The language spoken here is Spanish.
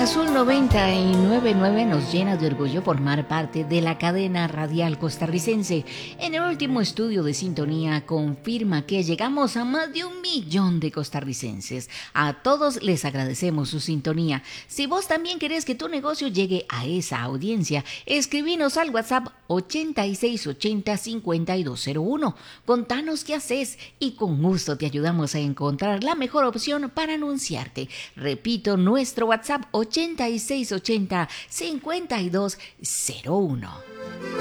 Azul 999 nos llena de orgullo formar parte de la cadena radial costarricense. En el último estudio de sintonía confirma que llegamos a más de 1 millón de costarricenses. A todos les agradecemos su sintonía. Si vos también querés que tu negocio llegue a esa audiencia, escribinos al WhatsApp 8680-5201. Contanos qué haces y con gusto te ayudamos a encontrar la mejor opción para anunciarte. Repito, nuestro WhatsApp 8680-5201.